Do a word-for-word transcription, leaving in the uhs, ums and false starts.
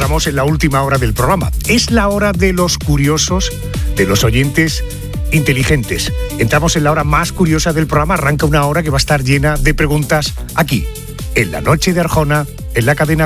entramos en la última hora del programa. Es la hora de los curiosos, de los oyentes inteligentes. Entramos en la hora más curiosa del programa. Arranca una hora que va a estar llena de preguntas aquí, en La Noche de Arjona, en la cadena